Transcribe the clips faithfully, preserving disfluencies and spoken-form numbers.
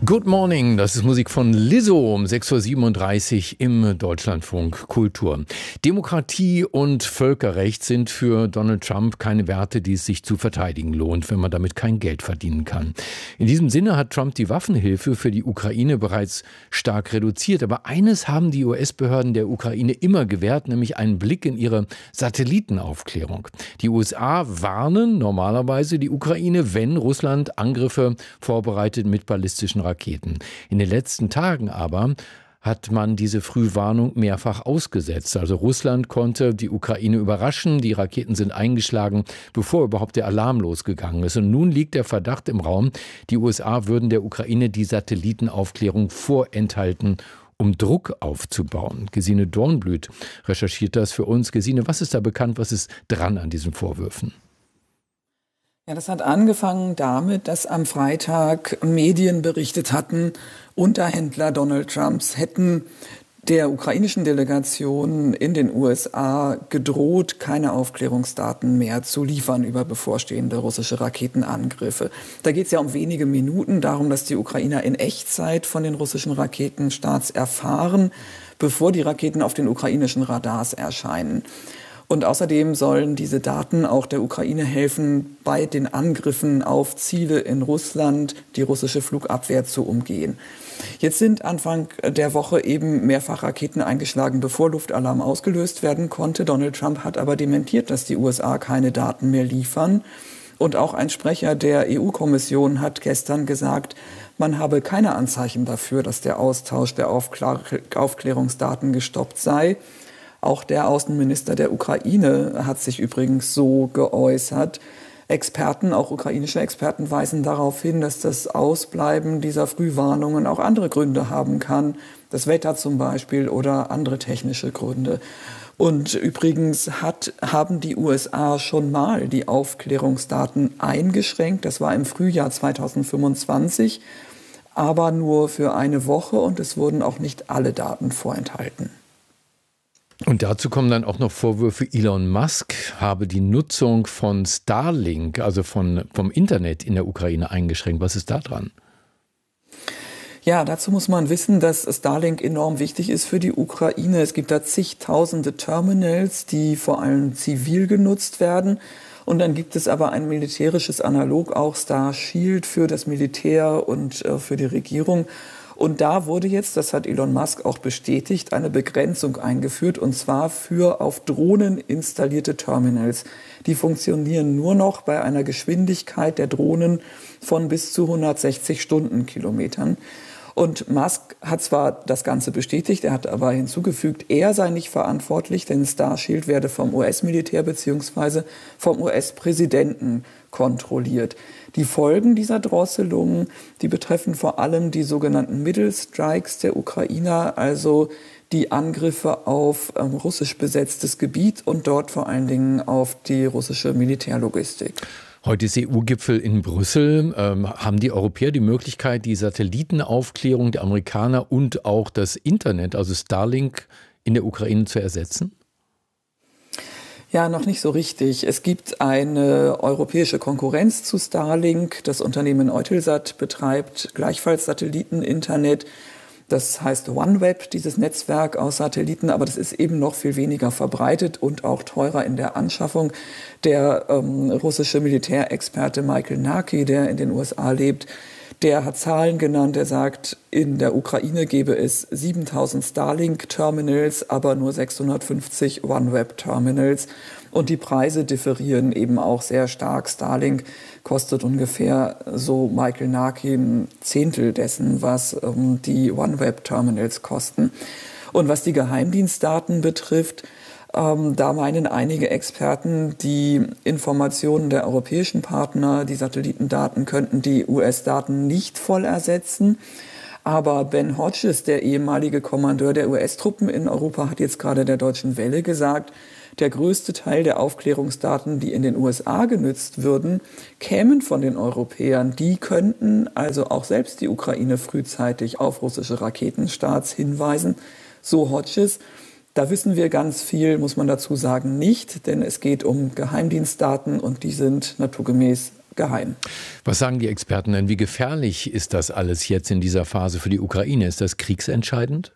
Good Morning, das ist Musik von Lizzo um sechs Uhr siebenunddreißig im Deutschlandfunk Kultur. Demokratie und Völkerrecht sind für Donald Trump keine Werte, die es sich zu verteidigen lohnt, wenn man damit kein Geld verdienen kann. In diesem Sinne hat Trump die Waffenhilfe für die Ukraine bereits stark reduziert. Aber eines haben die U S-Behörden der Ukraine immer gewährt, nämlich einen Blick in ihre Satellitenaufklärung. Die U S A warnen normalerweise die Ukraine, wenn Russland Angriffe vorbereitet mit ballistischen Raketen. Raketen. In den letzten Tagen aber hat man diese Frühwarnung mehrfach ausgesetzt. Also Russland konnte die Ukraine überraschen, die Raketen sind eingeschlagen, bevor überhaupt der Alarm losgegangen ist. Und nun liegt der Verdacht im Raum, die U S A würden der Ukraine die Satellitenaufklärung vorenthalten, um Druck aufzubauen. Gesine Dornblüt recherchiert das für uns. Gesine, was ist da bekannt, was ist dran an diesen Vorwürfen? Ja, das hat angefangen damit, dass am Freitag Medien berichtet hatten, Unterhändler Donald Trumps hätten der ukrainischen Delegation in den U S A gedroht, keine Aufklärungsdaten mehr zu liefern über bevorstehende russische Raketenangriffe. Da geht es ja um wenige Minuten darum, dass die Ukrainer in Echtzeit von den russischen Raketenstarts erfahren, bevor die Raketen auf den ukrainischen Radars erscheinen. Und außerdem sollen diese Daten auch der Ukraine helfen, bei den Angriffen auf Ziele in Russland die russische Flugabwehr zu umgehen. Jetzt sind Anfang der Woche eben mehrfach Raketen eingeschlagen, bevor Luftalarm ausgelöst werden konnte. Donald Trump hat aber dementiert, dass die U S A keine Daten mehr liefern. Und auch ein Sprecher der E U-Kommission hat gestern gesagt, man habe keine Anzeichen dafür, dass der Austausch der Aufklär- Aufklärungsdaten gestoppt sei. Auch der Außenminister der Ukraine hat sich übrigens so geäußert. Experten, auch ukrainische Experten, weisen darauf hin, dass das Ausbleiben dieser Frühwarnungen auch andere Gründe haben kann. Das Wetter zum Beispiel oder andere technische Gründe. Und übrigens hat, haben die U S A schon mal die Aufklärungsdaten eingeschränkt. Das war im Frühjahr zweitausendfünfundzwanzig, aber nur für eine Woche und es wurden auch nicht alle Daten vorenthalten. Und dazu kommen dann auch noch Vorwürfe, Elon Musk habe die Nutzung von Starlink, also von, vom Internet in der Ukraine eingeschränkt. Was ist da dran? Ja, dazu muss man wissen, dass Starlink enorm wichtig ist für die Ukraine. Es gibt da zigtausende Terminals, die vor allem zivil genutzt werden. Und dann gibt es aber ein militärisches Analog, auch Starshield für das Militär und äh, für die Regierung. Und da wurde jetzt, das hat Elon Musk auch bestätigt, eine Begrenzung eingeführt, und zwar für auf Drohnen installierte Terminals. Die funktionieren nur noch bei einer Geschwindigkeit der Drohnen von bis zu hundertsechzig Stundenkilometern. Und Musk hat zwar das Ganze bestätigt, er hat aber hinzugefügt, er sei nicht verantwortlich, denn Starshield werde vom U S-Militär bzw. vom U S-Präsidenten kontrolliert. Die Folgen dieser Drosselungen, die betreffen vor allem die sogenannten Middle Strikes der Ukrainer, also die Angriffe auf ähm, russisch besetztes Gebiet und dort vor allen Dingen auf die russische Militärlogistik. Heute ist E U-Gipfel in Brüssel. Ähm, haben die Europäer die Möglichkeit, die Satellitenaufklärung der Amerikaner und auch das Internet, also Starlink, in der Ukraine zu ersetzen? Ja, noch nicht so richtig. Es gibt eine europäische Konkurrenz zu Starlink. Das Unternehmen Eutelsat betreibt gleichfalls Satelliteninternet. Das heißt OneWeb, dieses Netzwerk aus Satelliten, aber das ist eben noch viel weniger verbreitet und auch teurer in der Anschaffung. Der ähm, russische Militärexperte Michael Naki, der in den U S A lebt, der hat Zahlen genannt. Er sagt, in der Ukraine gäbe es siebentausend Starlink-Terminals, aber nur sechshundertfünfzig OneWeb-Terminals. Und die Preise differieren eben auch sehr stark. Starlink kostet ungefähr, so Michael Naki, ein Zehntel dessen, was ähm, die OneWeb-Terminals kosten. Und was die Geheimdienstdaten betrifft, Ähm, da meinen einige Experten, die Informationen der europäischen Partner, die Satellitendaten, könnten die U S-Daten nicht voll ersetzen. Aber Ben Hodges, der ehemalige Kommandeur der U S-Truppen in Europa, hat jetzt gerade der Deutschen Welle gesagt, der größte Teil der Aufklärungsdaten, die in den U S A genutzt würden, kämen von den Europäern. Die könnten also auch selbst die Ukraine frühzeitig auf russische Raketenstarts hinweisen. So Hodges. Da wissen wir ganz viel, muss man dazu sagen, nicht, denn es geht um Geheimdienstdaten und die sind naturgemäß geheim. Was sagen die Experten denn? Wie gefährlich ist das alles jetzt in dieser Phase für die Ukraine? Ist das kriegsentscheidend?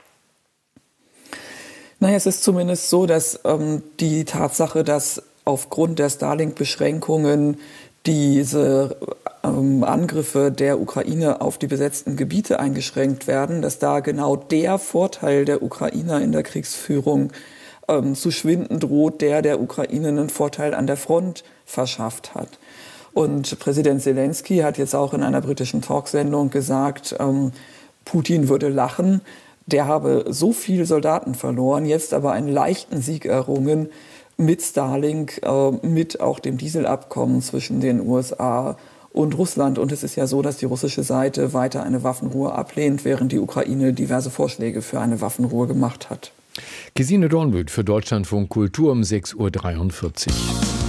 Naja, es ist zumindest so, dass ähm, die Tatsache, dass aufgrund der Starlink-Beschränkungen diese ähm, Angriffe der Ukraine auf die besetzten Gebiete eingeschränkt werden, dass da genau der Vorteil der Ukrainer in der Kriegsführung ähm, zu schwinden droht, der der Ukraine einen Vorteil an der Front verschafft hat. Und Präsident Zelensky hat jetzt auch in einer britischen Talksendung gesagt, ähm, Putin würde lachen, der habe so viele Soldaten verloren, jetzt aber einen leichten Sieg errungen mit Starlink, äh, mit auch dem Dieselabkommen zwischen den U S A und Russland. Und es ist ja so, dass die russische Seite weiter eine Waffenruhe ablehnt, während die Ukraine diverse Vorschläge für eine Waffenruhe gemacht hat. Gesine Dornbühl für Deutschlandfunk Kultur um sechs Uhr dreiundvierzig.